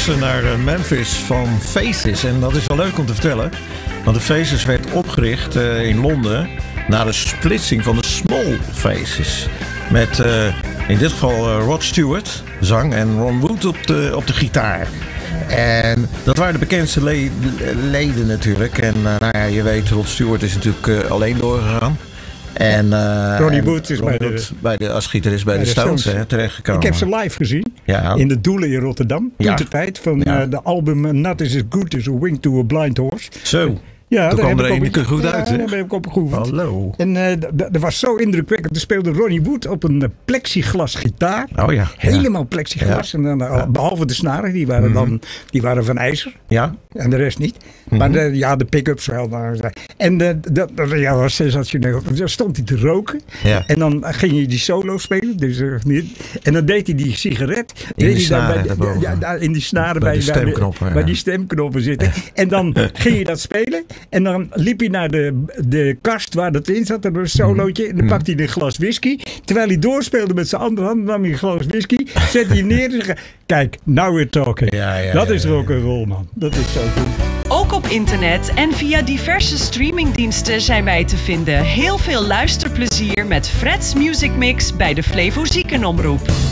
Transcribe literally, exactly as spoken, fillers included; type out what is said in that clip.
luisteren naar Memphis van Faces. En dat is wel leuk om te vertellen. Want de Faces werd opgericht uh, in Londen na de splitsing van de Small Faces. Met uh, in dit geval uh, Rod Stewart, zang, en Ron Wood op de, op de gitaar. En dat waren de bekendste le- leden natuurlijk. En uh, nou ja, je weet, Rod Stewart is natuurlijk uh, alleen doorgegaan. En uh, Ronnie Wood is bij de, Wood bij de als gitarist bij, bij de, de Stones, Stones. Hè, terechtgekomen. Ik heb ze live gezien. Ja. In de Doelen in Rotterdam. Toen ja. de tijd van ja. uh, de album Not Is As Good As A Wing To A Blind Horse. Zo. Ja, toen kwam er een keer goed ja, uit, hè? daar heb ik op geoefend. Hallo. En uh, d- dat was zo indrukwekkend. Toen speelde Ronnie Wood op een uh, plexiglas gitaar. Oh ja. Helemaal plexiglas. Ja. En dan, uh, ja. Behalve de snaren, die waren, mm-hmm. dan, die waren van ijzer. Ja. En de rest niet. Mm-hmm. Maar de, ja, de pick-ups wel. En uh, dat, dat ja, was sensationeel. Dan stond hij te roken. Ja. En dan ging hij die solo spelen. Dus, uh, en dan deed hij die sigaret. In deed die snaren hij bij, ja, daar in die snaren bij, bij, de stemknoppen, bij, ja. bij die stemknoppen zitten. En dan ging hij dat spelen. En dan liep hij naar de, de kast waar dat in zat. Dat was een solootje. En dan pakte hij een glas whisky. Terwijl hij doorspeelde met zijn andere hand, nam hij een glas whisky. Zette hij neer en zei: kijk, now we're talking. Ja, ja, dat ja, is ja, ook ja. een rol, man. Dat is zo goed. Ook op internet en via diverse streamingdiensten zijn wij te vinden. Heel veel luisterplezier met Fred's Music Mix bij de Flevo Ziekenomroep.